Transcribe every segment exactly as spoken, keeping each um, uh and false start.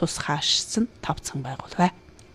тус хаашсан тавцхан байгуулвэ.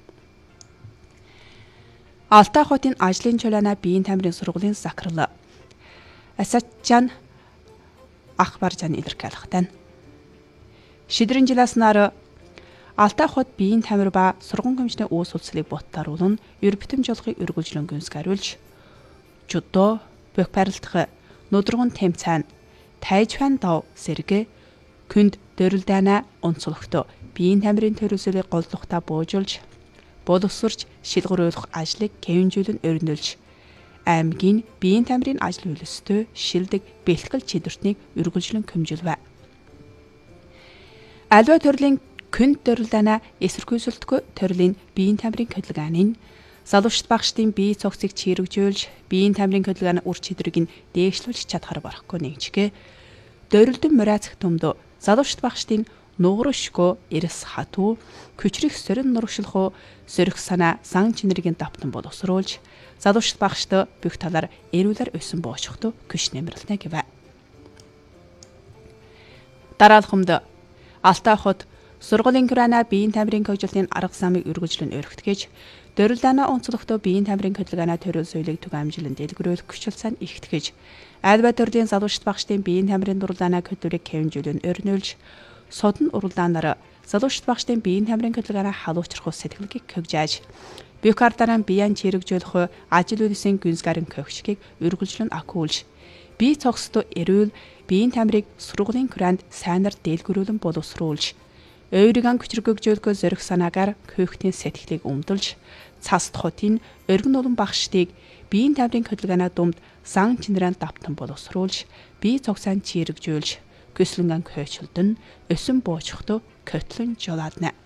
Алтай хотын ажлын чулаана биеийн тамирын сургуулийн захирал Асачжан Ахбаржан илэрхийлэхтэн. Шидрэн жиласнаар Алтай хот биеийн тамир ба сургууль хэмжээний уус улслыг боттаруулан ер битэмж олохыг үргэлжлэн гүйцэтгэж жудо, бөхпарилдах, нүдргэн тэмцээн, тайжван дов сэргэ, күнд дөрөлдана онцлогтой биеийн тамирын төрөлсөлийг голлохта буужулж, боловсрч шилгэрүүлэх ажлыг хэвэнжүүлэн өрнөлж, аймгийн биеийн тамирын ажил үйлстэй шилдэг бэлтгэл чидвэртнийг үргэлжлэн хэмжүүлвэ. Альва төрлийн күнд дөрөлдана эсэргүүцэлтгүй төрлийн биеийн тамирын хөдөлгөөний залуучт багштын бие цогцыг чирэгжүүлж, биеийн тамирын хөдөлгөөний ур чадварыг нь дээшлүүлж чадхаар барахгүй нэгжгэ. Дөрөлдөн мөрөөцөх төмдөө залуучт багштын нууршгүй эрс хатуу, күчрэх сөрөн нуршлахуу, сөрөх санаа сан чинэргийн давтан боловсруулж, залуучт багшд бүх талаар эрүүлэр өсөн боочхтой күш нэмэрлэнэ гэвэ. Дараалхамд Алтай хот сургуулийн гүрана биеийн тамирын хөгжилтийн арга замыг үргэлжлэн өргөтгөж, дөрөлдана онцлогтой биеийн тамирын хөдөлгөөний төрөл соёлыг түг амжилан дэлгэрүүлэх хүчилсэн ихтгэж, альва төрлийн залуучт багштын биеийн тамирын дурлаанаа хөдөлгөөнийг хэвэнжүүлэн өрнүүлж, содон уралдаанаар залуучт багштын биеийн тамирын хөдөлгөөний халуучрах сэтгэлгийг хөгжиж, бюкардаран биеийн чирэгжүүлэх ажил үйлсийн гүнзгарын хөгжгийг үргэлжлэн акуулж, бие цогцтой эрүүл биеийн тамирыг сургуулийн гүранд сайнар дэлгэрүүлэн боловсруулж, өөриган хүчрэгжүүлэх зориг санаагаар хөөхтийн сэтгэлийг өмдөлж, цаст хотын өргөн улан багштыг биеийн тамирын хөдөлгөөний дунд сан чинрэн давтан боловсруулж, бие цогцаан чирэгжүүлж, көслөнгөн хөөчлөлдөн өсөн боочхтой көтлөн жолаадна.